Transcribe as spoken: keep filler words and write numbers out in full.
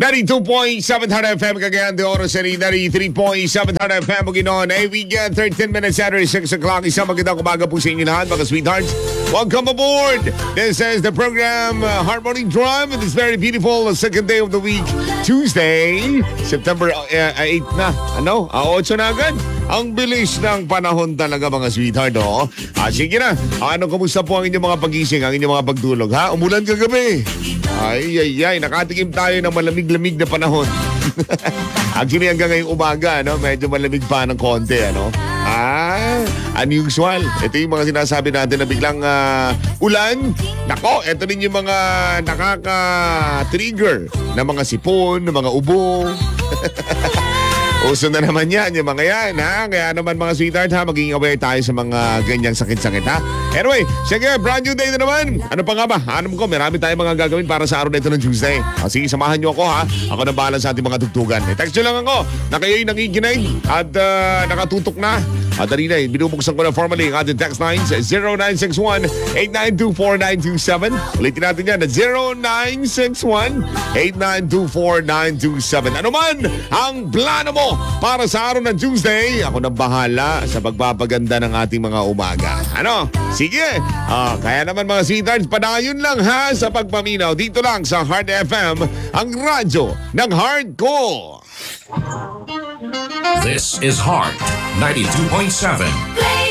ninety-two point seven Hard F M Cagayan de Oro City, ninety-three point seven Hard F M Bukidnon. A weekend, thirteen minutes Saturday, six o'clock. Isang magandang umaga po sa inyo lahat, mga sweethearts. Welcome aboard! This is the program uh, Harmony Drive. This very beautiful uh, second day of the week, Tuesday, September uh, eight na. Ano? Uh, eight na agad. Ang bilis ng panahon talaga, mga sweetheart, oh. Ah, sige na. Ano, kumusta po ang inyong mga pagising, ang inyong mga pagdulog, ha? Umulan kagabi. Ay, ay, ay. Nakatikim tayo ng malamig-lamig na panahon. Actually, hanggang ngayong umaga, no? Medyo malamig pa ng konti, ano? Ah, unusual. Ito yung mga sinasabi natin na biglang uh, ulan. Nako, ito din yung mga nakaka-trigger na mga sipon, na mga ubo. Uso na naman yan, yung mga yan, ha? Kaya naman, mga sweetheart, ha? Maging aware tayo sa mga ganyang sakit-sakit, ha? Anyway, sige, brand new day na naman. Ano pa nga ba? Alam ko, marami tayong mga gagawin para sa araw na ito ng Tuesday. O, sige, samahan nyo ako, ha? Ako na bahala sa ating mga tugtugan. Eh, text nyo lang ako na kayo'y nakikinig at uh, nakatutok na. At dali na, binubuksan ko na formally ang ating text lines zero nine six one, eight nine two four, nine two seven. Ulitin natin yan na zero nine six one, eight nine two four, nine two seven. Ano man ang plano mo para sa araw ng Tuesday, ako na bahala sa pagpapaganda ng ating mga umaga. Ano? Sige! Ah, kaya naman, mga sweethearts, padayon lang, ha, sa pagpaminaw. Dito lang sa Hard F M, ang radyo ng hardcore. This is Heart ninety-two point seven. Play